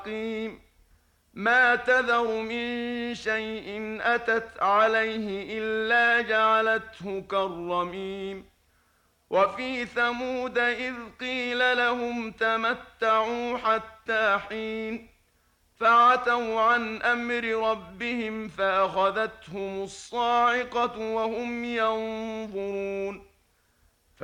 حكيم ما تذر من شيء أتت عليه إلا جعلته كالرميم وفي ثمود إذ قيل لهم تمتعوا حتى حين فعتوا عن أمر ربهم فأخذتهم الصاعقة وهم ينظرون